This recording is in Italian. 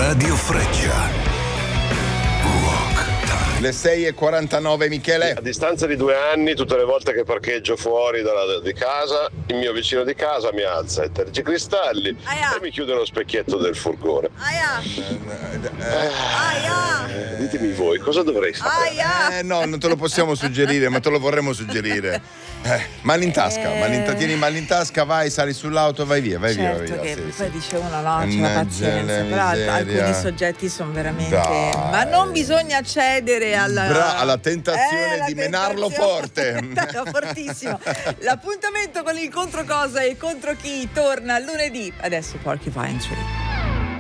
Radio Freccia. Le 6:49, Michele. A distanza di 2 anni, tutte le volte che parcheggio fuori di casa, il mio vicino di casa mi alza i tergicristalli e mi chiude lo specchietto del furgone. Ditemi voi, cosa dovrei fare? No, non te lo possiamo suggerire, ma te lo vorremmo suggerire. Mani in tasca, tieni mani in tasca, vai, sali sull'auto, vai via, vai via. Certo che Sì, poi sì. dice uno, no, c'è la pazienza, però alcuni soggetti sono veramente... Dai. Ma non bisogna cedere alla tentazione di menarlo forte. Fortissimo. L'appuntamento con il contro cosa e contro chi torna lunedì. Adesso Porcupine Tree.